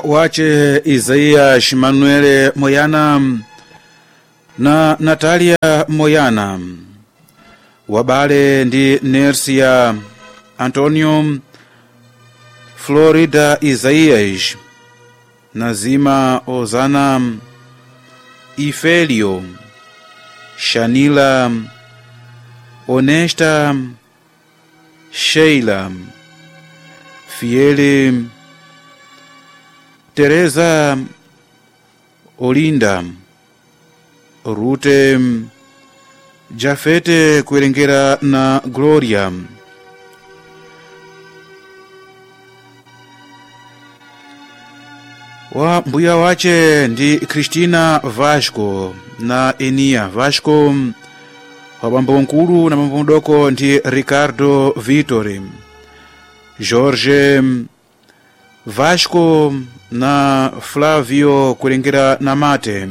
wace Isaias Manuel Moyana na Natalia Moyana, wabale ndi Nercia Antonio, Florida Isaias, Nazima Ozana, Ifelio, Shanila, Honesta, Sheila, Fiele, Teresa, Olinda, Rute, Jafete kuerengera na Gloria, wa mbuya wache ndi Cristina Vasco na Enia Vasco, wa bambo nkulu na bambo mdoko ndi Ricardo Vitor, Jorge Vasco na Flavio kuerengera na Mate.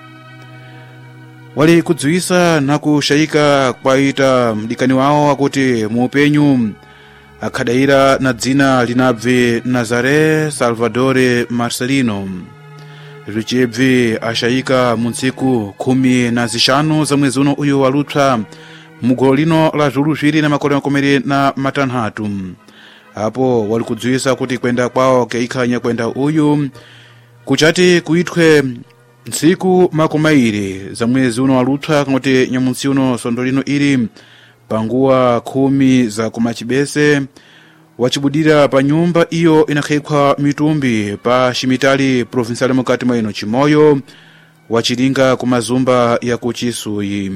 Wali kudziwisa na kushayika kwaita mdikani wao akuti muupenyu akhadaira na dzina linabve Nazare Salvadore Marcelino. Richebve ashayika muntsiku 15 za mwezi uno uyu walupsa mugolo lino la zulu zviri na makolo makomere na matanhatu. Apo wali kudziwisa kuti kwenda kwawo keikhanya kwenda uyu kuchati kuitwe ntsiku makumairi za mwezi uno walupsa kuti nyamunsi uno sondo lino ili panguwa 10 za kumachibese wachibudira pa nyumba iyo inakhekwa mitumbi pa Shimitali provincial mukati mwa ino Chimoyo wachilinga kumazumba ya kuchisuyi.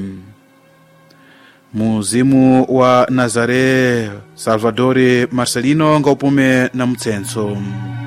Muzimu wa Nazare Salvadore Marcelino ngaupume na mtsenso.